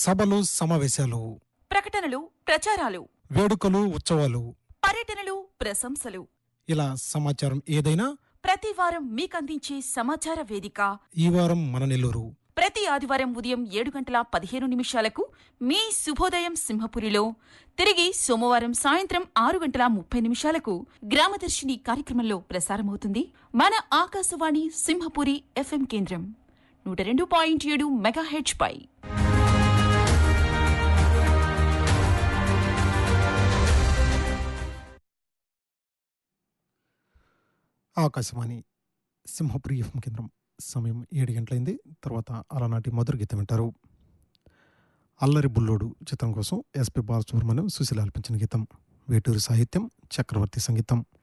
సభలు, సమావేశాలు, ప్రకటనలు, ప్రచారాలు, వేడుకలు, ఉత్సవాలు, పర్యటనలు, ప్రశంసలు, ఇలా సమాచారం ఏదైనా ప్రతి వారం మీకందించే సమాచార వేదిక. ఈ వారం మన నెల్లూరు. ప్రతి ఆదివారం ఉదయం 7:15 మీ శుభోదయం సింహపురిలో, తిరిగి సోమవారం సాయంత్రం 6:30 గ్రామదర్శిని కార్యక్రమంలో ప్రసారమవుతుంది మన ఆకాశవాణి సింహపురి FM కేంద్రం 102.7 మెగాహెర్ట్జ్ పై. ఆకాశవాణి సింహపురి FM కేంద్రం. సమయం 7 గంటలైంది. తర్వాత అలనాటి మధుర గీతం వింటారు. అల్లరి బుల్లోడు చిత్రం కోసం SP బాలసుబ్రహ్మణ్యం, సుశీల ఆలపించిన గీతం. వేటూరి సాహిత్యం, చక్రవర్తి సంగీతం.